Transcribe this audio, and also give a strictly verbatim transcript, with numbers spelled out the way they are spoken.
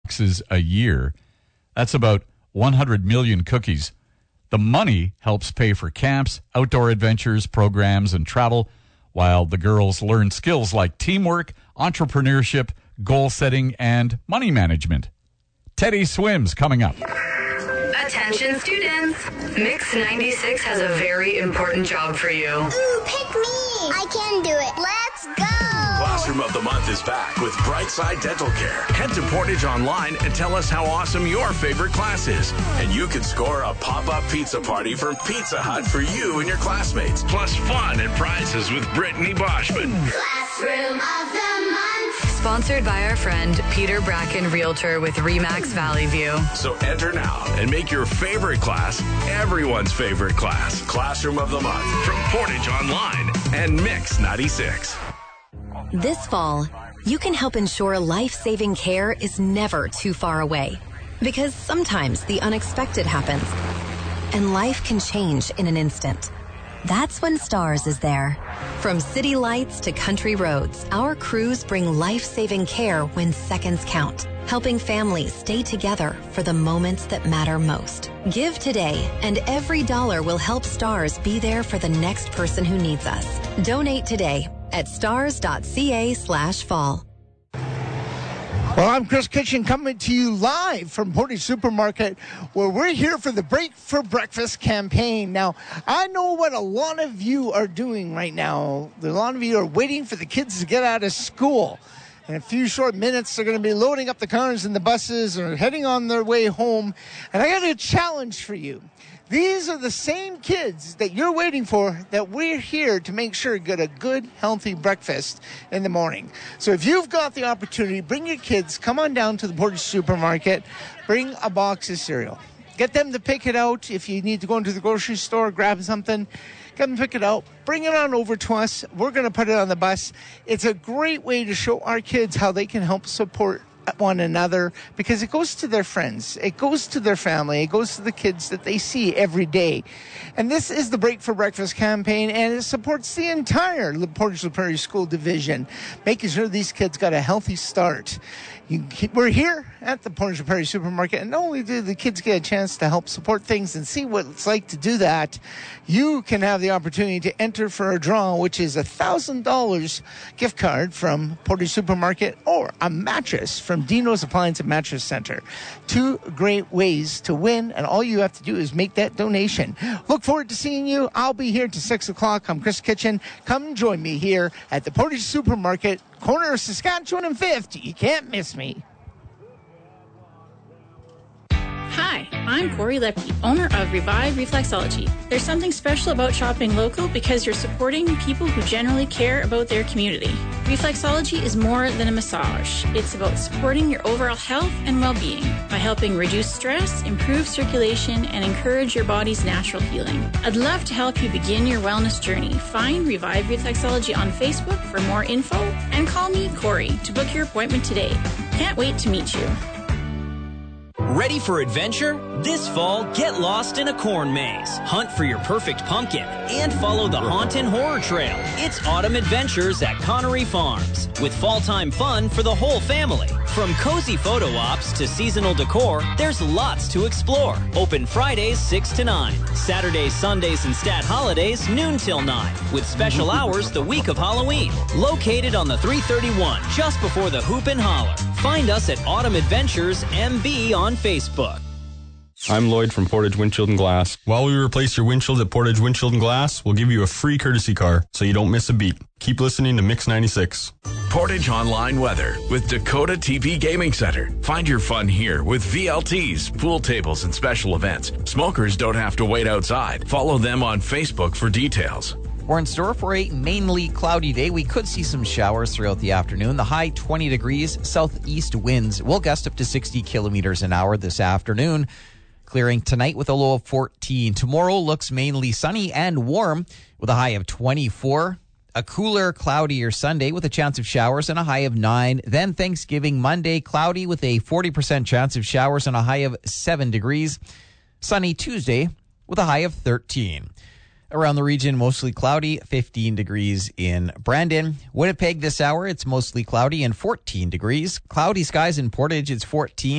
boxes a year. That's about one hundred million cookies. The money helps pay for camps, outdoor adventures, programs, and travel, while the girls learn skills like teamwork, entrepreneurship, goal setting, and money management. Teddy Swims coming up. Attention students, Mix ninety-six has a very important job for you. Ooh, pick me! I can do it. Let's go! Classroom of the Month is back with Brightside Dental Care. Head to Portage Online and tell us how awesome your favorite class is. And you can score a pop-up pizza party from Pizza Hut for you and your classmates. Plus fun and prizes with Brittany Boschman. Classroom of the Month. Sponsored by our friend Peter Bracken, Realtor with Remax Valley View. So enter now and make your favorite class everyone's favorite class. Classroom of the Month from Portage Online and Mix ninety-six. This fall, you can help ensure life-saving care is never too far away. Because sometimes the unexpected happens, and life can change in an instant. That's when STARS is there. From city lights to country roads, our crews bring life-saving care when seconds count, helping families stay together for the moments that matter most. Give today, and every dollar will help STARS be there for the next person who needs us. Donate today at stars.ca slash fall. Well, I'm Chris Kitchen coming to you live from Portage Supermarket, where we're here for the Break for Breakfast campaign. Now, I know what a lot of you are doing right now. A lot of you are waiting for the kids to get out of school. In a few short minutes, they're going to be loading up the cars and the buses or heading on their way home. And I got a challenge for you. These are the same kids that you're waiting for that we're here to make sure get a good, healthy breakfast in the morning. So if you've got the opportunity, bring your kids, come on down to the Portage Supermarket, bring a box of cereal. Get them to pick it out. If you need to go into the grocery store, grab something, get them to pick it out. Bring it on over to us. We're going to put it on the bus. It's a great way to show our kids how they can help support one another, because it goes to their friends, it goes to their family, it goes to the kids that they see every day. And this is the Break for Breakfast campaign, and it supports the entire Portage La Prairie School Division, making sure these kids got a healthy start. You, we're here at the Portage La Prairie Supermarket, and not only do the kids get a chance to help support things and see what it's like to do that, you can have the opportunity to enter for a draw, which is a one thousand dollars gift card from Portage Supermarket or a mattress from Dino's Appliance and Mattress Center. Two great ways to win, and all you have to do is make that donation. Look forward to seeing you. I'll be here till six o'clock. I'm Chris Kitchen. Come join me here at the Portage Supermarket, corner of Saskatchewan and fifth. You can't miss me. Hi, I'm Corey Lepke, owner of Revive Reflexology. There's something special about shopping local because you're supporting people who generally care about their community. Reflexology is more than a massage. It's about supporting your overall health and well-being by helping reduce stress, improve circulation, and encourage your body's natural healing. I'd love to help you begin your wellness journey. Find Revive Reflexology on Facebook for more info and call me, Corey, to book your appointment today. Can't wait to meet you. Ready for adventure? This fall, get lost in a corn maze, hunt for your perfect pumpkin, and follow the Hauntin' Horror Trail. It's autumn adventures at Connery Farms, with fall-time fun for the whole family. From cozy photo ops to seasonal decor, there's lots to explore. Open Fridays six to nine, Saturdays, Sundays, and stat holidays noon till nine, with special hours the week of Halloween. Located on the three thirty-one, just before the Hoop and Holler. Find us at Autumn Adventures M B on Facebook. I'm Lloyd from Portage Windshield and Glass. While we replace your windshield at Portage Windshield and Glass, we'll give you a free courtesy car so you don't miss a beat. Keep listening to Mix ninety-six. Portage Online Weather with Dakota T P Gaming Center. Find your fun here with V L Ts, pool tables, and special events. Smokers don't have to wait outside. Follow them on Facebook for details. We're in store for a mainly cloudy day. We could see some showers throughout the afternoon. The high twenty degrees, southeast winds will gust up to sixty kilometers an hour this afternoon. Clearing tonight with a low of fourteen. Tomorrow looks mainly sunny and warm with a high of twenty-four. A cooler, cloudier Sunday with a chance of showers and a high of nine. Then Thanksgiving Monday, cloudy with a forty percent chance of showers and a high of seven degrees. Sunny Tuesday with a high of thirteen. Around the region, mostly cloudy, fifteen degrees in Brandon. Winnipeg this hour, it's mostly cloudy and fourteen degrees. Cloudy skies in Portage, it's fourteen.